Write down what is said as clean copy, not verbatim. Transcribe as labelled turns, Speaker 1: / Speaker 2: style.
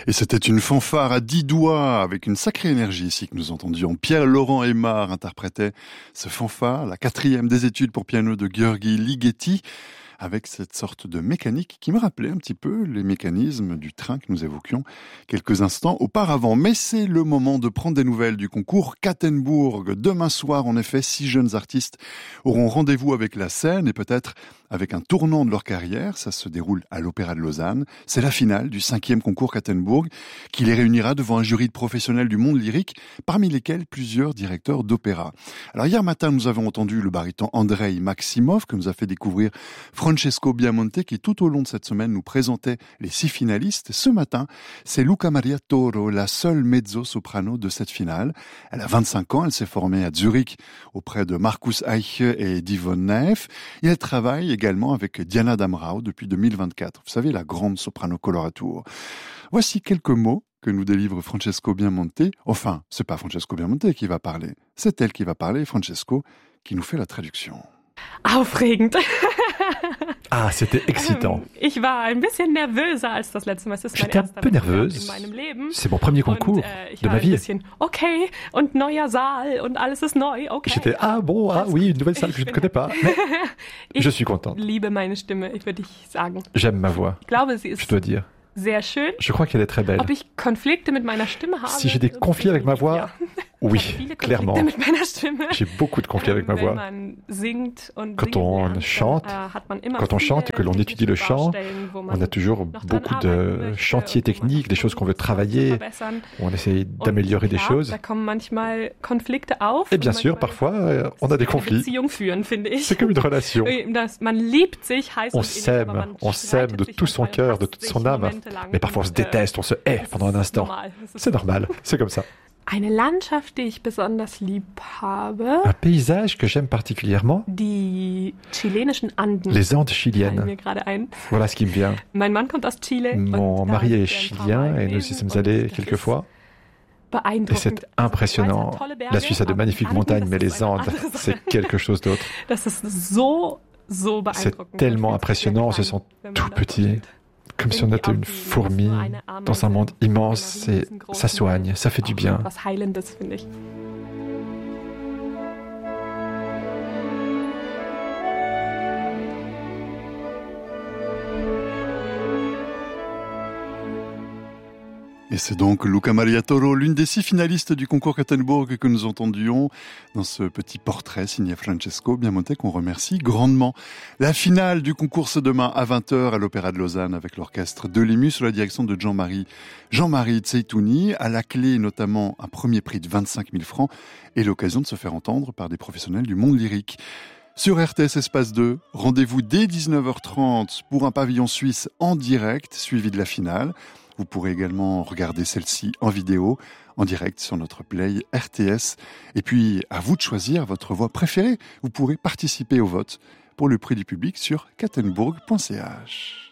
Speaker 1: Et c'était une fanfare à 10 doigts avec une sacrée énergie ici que nous entendions. Pierre-Laurent Aimard interprétait ce fanfare, la 4e des études pour piano de György Ligeti, avec cette sorte de mécanique qui me rappelait un petit peu les mécanismes du train que nous évoquions quelques instants auparavant. Mais c'est le moment de prendre des nouvelles du concours Kattenburg. Demain soir, en effet, 6 jeunes artistes auront rendez-vous avec la scène et peut-être avec un tournant de leur carrière. Ça se déroule à l'Opéra de Lausanne. C'est la finale du 5e concours Kattenburg qui les réunira devant un jury de professionnels du monde lyrique, parmi lesquels plusieurs directeurs d'opéra. Alors hier matin, nous avons entendu le baryton Andrei Maximov que nous a fait découvrir Francesco Biamonte qui tout au long de cette semaine nous présentait les 6 finalistes. Ce matin, c'est Luca Maria Toro, la seule mezzo-soprano de cette finale. Elle a 25 ans, elle s'est formée à Zurich auprès de Markus Eiche et d'Yvonne Neff. Et elle travaille également avec Diana Damrau depuis 2024. Vous savez, la grande soprano coloratour. Voici quelques mots que nous délivre Francesco Biamonte. Enfin, c'est pas Francesco Biamonte qui va parler. C'est elle qui va parler, Francesco, qui nous fait la traduction.
Speaker 2: Aufregend.
Speaker 3: Ah, c'était excitant.
Speaker 2: Ich war ein bisschen nervöser als das letzte Mal.
Speaker 3: J'étais un peu nerveuse. C'est mon premier concours de ma vie.
Speaker 2: Okay, und neuer Saal und alles ist neu. Okay.
Speaker 3: J'étais oui, une nouvelle salle que je ne connais pas. Mais je suis contente.
Speaker 2: Ich liebe meine Stimme, würde ich sagen.
Speaker 3: J'aime ma voix.
Speaker 2: Ich glaube, sie ist
Speaker 3: je dois dire.
Speaker 2: Sehr schön.
Speaker 3: Je crois qu'elle est très belle.
Speaker 2: Ob ich Konflikte mit meiner Stimme habe?
Speaker 3: Si j'ai des conflits avec ma voix, oui, clairement. J'ai beaucoup de conflits avec ma voix. Quand on chante et que l'on étudie le chant, on a toujours beaucoup de chantiers techniques, des choses qu'on veut travailler, où on essaye d'améliorer des choses. Et bien sûr, parfois, on a des conflits. C'est comme une relation. On s'aime de tout son cœur, de toute son âme. Mais parfois on se déteste, on se hait pendant un instant. C'est normal, c'est comme ça.
Speaker 2: Eine Landschaft, die ich besonders lieb habe.
Speaker 3: Un paysage que j'aime particulièrement.
Speaker 2: Die chilenischen Anden.
Speaker 3: Les Andes chiliennes.
Speaker 2: Mir gerade ein.
Speaker 3: Voilà ce qui me vient.
Speaker 2: Mein Mann kommt aus Chile.
Speaker 3: Mon mari est chilien et nous y sommes allés quelques fois. Et c'est impressionnant. La Suisse a de magnifiques montagnes, mais les Andes, c'est quelque chose d'autre. C'est tellement impressionnant, on se sent tout petit. Comme si on était une fourmi dans un monde immense et ça soigne, ça fait du bien.
Speaker 1: Et c'est donc Luca Maria Toro, l'une des 6 finalistes du concours Kattenburg que nous entendions dans ce petit portrait signé Francesco Biamonte qu'on remercie grandement. La finale du concours c'est demain à 20h à l'Opéra de Lausanne avec l'orchestre de l'EMU sous la direction de Jean-Marie Tseitouni. À la clé notamment un premier prix de 25 000 francs et l'occasion de se faire entendre par des professionnels du monde lyrique. Sur RTS Espace 2, rendez-vous dès 19h30 pour un pavillon suisse en direct suivi de la finale. Vous pourrez également regarder celle-ci en vidéo, en direct sur notre play RTS. Et puis, à vous de choisir votre voix préférée. Vous pourrez participer au vote pour le prix du public sur kattenburg.ch.